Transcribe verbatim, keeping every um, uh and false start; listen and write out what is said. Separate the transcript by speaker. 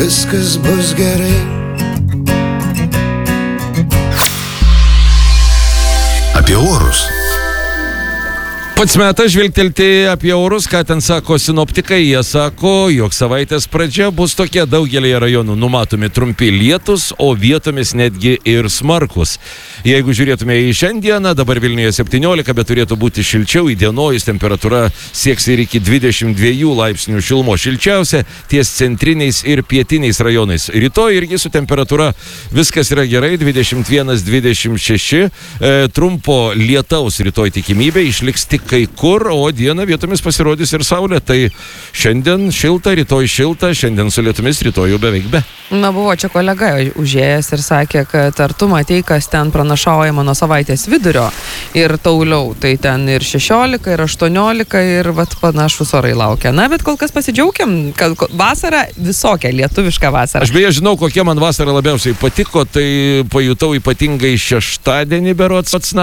Speaker 1: viskas bus gerai.
Speaker 2: Apie orus.
Speaker 3: Pats metas žvilgtelti apie orus, ką ten sako sinoptikai. Jie sako, jog savaitės pradžia bus tokia, daugelėje rajonų numatomi trumpi lietus, o vietomis netgi ir smarkus. Jeigu žiūrėtume į šiandieną, dabar Vilniuje septyniolika, bet turėtų būti šilčiau, įdienojus temperatūra sieks ir iki dvidešimt dviejų laipsnių šilumos, šilčiausia ties centriniais ir pietiniais rajonais. Rytoj irgi su temperatūra viskas yra gerai, dvidešimt vienas dvidešimt šeši, e, trumpo lietaus rytoj tikimybė išliks tik kai kur, o dieną vietomis pasirodys ir saulė. Tai šiandien šilta, rytoj šilta, šiandien su lietumis, rytoj jau beveik be.
Speaker 4: Na, buvo čia kolega užėjęs ir sakė, kad ar tu matei, kas ten pranašaujama nuo savaitės vidurio ir tauliau. Tai ten ir šešiolika, ir aštuoniolika, ir vat panašus orai laukia. Na, bet kol kas pasidžiaugiam, kad vasara visokia, lietuviška vasara.
Speaker 3: Aš beje žinau, kokia man vasara labiausiai patiko, tai pajutau ypatingai šeštadienį berods pats